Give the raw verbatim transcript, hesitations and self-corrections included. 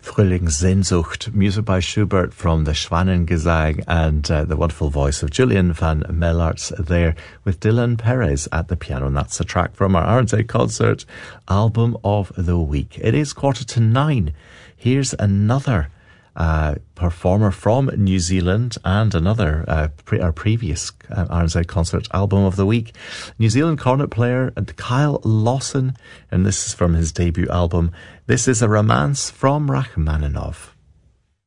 Frühlingssehnsucht, music by Schubert from the Schwanengesang, and uh, the wonderful voice of Julian van Mellarts there with Dylan Perez at the piano. And that's a track from our R and Z Concert album of the week. It is quarter to nine. Here's another uh, performer from New Zealand and another uh, pre- our previous uh, R and Z Concert album of the week. New Zealand cornet player and Kyle Lawson, and this is from his debut album. This is a romance from Rachmaninoff.